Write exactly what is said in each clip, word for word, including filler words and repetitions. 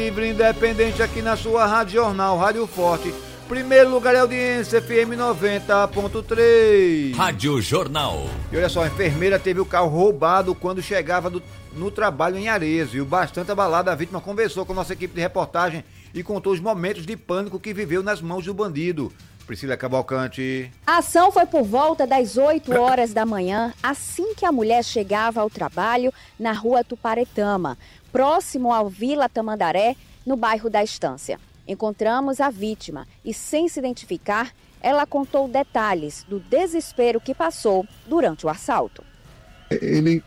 Livre independente aqui na sua Rádio Jornal, Rádio Forte. Primeiro lugar é audiência, F M noventa ponto três. Rádio Jornal. E olha só, a enfermeira teve o carro roubado quando chegava do, no trabalho em Arezo. E bastante abalada, a vítima conversou com a nossa equipe de reportagem e contou os momentos de pânico que viveu nas mãos do bandido. Priscila Cavalcante. A ação foi por volta das oito horas da manhã, assim que a mulher chegava ao trabalho na rua Tuparetama, próximo ao Vila Tamandaré, no bairro da Estância. Encontramos a vítima e, sem se identificar, ela contou detalhes do desespero que passou durante o assalto. Ele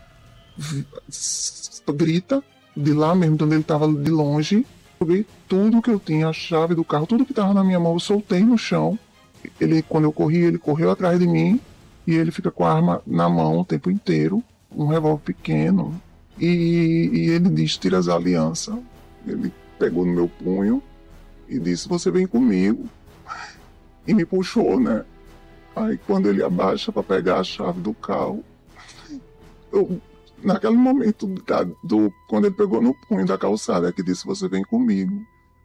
grita de lá mesmo, onde ele estava de longe. Joguei tudo que eu tinha, a chave do carro, tudo que estava na minha mão, eu soltei no chão. Ele, quando eu corri, ele correu atrás de mim e ele fica com a arma na mão o tempo inteiro, um revólver pequeno. E, e ele diz, tira as alianças. Ele pegou no meu punho e disse, você vem comigo. E me puxou, né? Aí quando ele abaixa para pegar a chave do carro, eu, naquele momento, da, do, quando ele pegou no punho da calçada, é que disse, você vem comigo.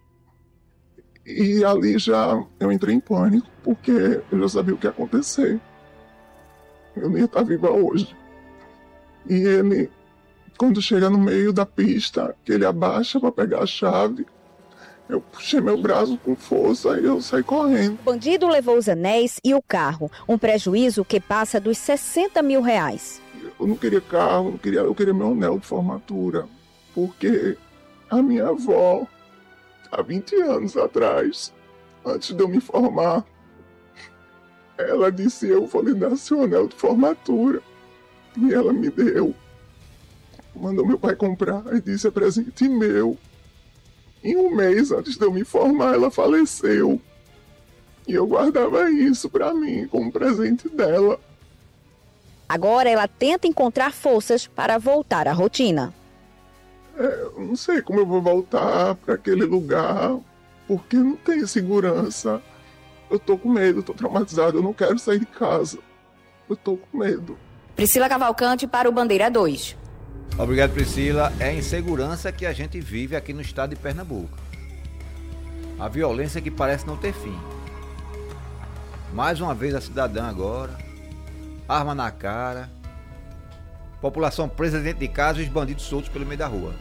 E ali já eu entrei em pânico, porque eu já sabia o que ia acontecer. Eu não ia estar viva hoje. E ele, quando chega no meio da pista, que ele abaixa para pegar a chave, eu puxei meu braço com força e eu saí correndo. O bandido levou os anéis e o carro, um prejuízo que passa dos sessenta mil reais. Eu não queria carro, eu queria, eu queria meu anel de formatura, porque a minha avó, há vinte anos atrás, antes de eu me formar, ela disse, eu vou lhe dar seu anel de formatura. E ela me deu. Mandou meu pai comprar e disse, é presente meu. Em um mês antes de eu me formar, ela faleceu. E eu guardava isso pra mim, como presente dela. Agora ela tenta encontrar forças para voltar à rotina. É, eu não sei como eu vou voltar para aquele lugar, porque não tem segurança. Eu tô com medo, tô traumatizado, eu não quero sair de casa. Eu tô com medo. Priscila Cavalcante para o Bandeira dois. Obrigado, Priscila. É a insegurança que a gente vive aqui no estado de Pernambuco. A violência que parece não ter fim. Mais uma vez a cidadã agora, arma na cara, população presa dentro de casa e os bandidos soltos pelo meio da rua.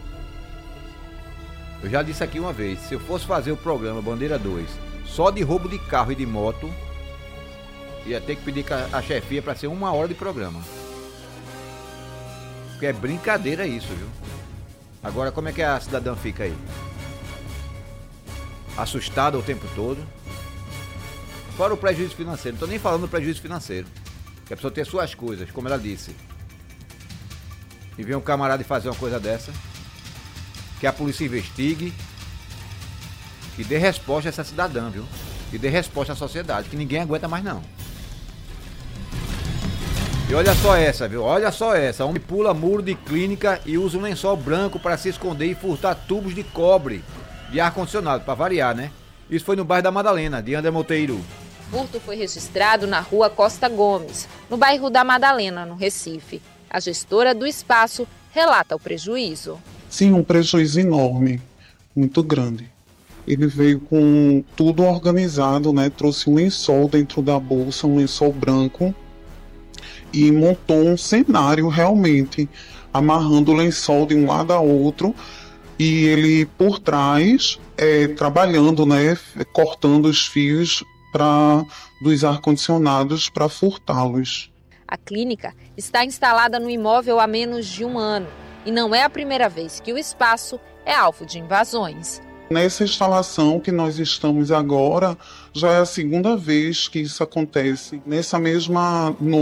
Eu já disse aqui uma vez, se eu fosse fazer o programa Bandeira dois só de roubo de carro e de moto, ia ter que pedir a chefia para ser uma hora de programa. Porque é brincadeira isso, viu? Agora, como é que a cidadã fica aí? Assustada o tempo todo. Fora o prejuízo financeiro. Não tô nem falando do prejuízo financeiro. Que a pessoa tem suas coisas, como ela disse. E vem um camarada e fazer uma coisa dessa. Que a polícia investigue. Que dê resposta a essa cidadã, viu? Que dê resposta à sociedade. Que ninguém aguenta mais, não. E olha só essa, viu? Olha só essa. Homem pula muro de clínica e usa um lençol branco para se esconder e furtar tubos de cobre de ar-condicionado, para variar, né? Isso foi no bairro da Madalena, de André Monteiro. O furto foi registrado na rua Costa Gomes, no bairro da Madalena, no Recife. A gestora do espaço relata o prejuízo. Sim, um prejuízo enorme, muito grande. Ele veio com tudo organizado, né? Trouxe um lençol dentro da bolsa, um lençol branco, e montou um cenário realmente, amarrando o lençol de um lado a outro, e ele por trás, é, trabalhando, né, cortando os fios pra, dos ar-condicionados para furtá-los. A clínica está instalada no imóvel há menos de um ano e não é a primeira vez que o espaço é alvo de invasões. Nessa instalação que nós estamos agora, já é a segunda vez que isso acontece. Nessa mesma noite,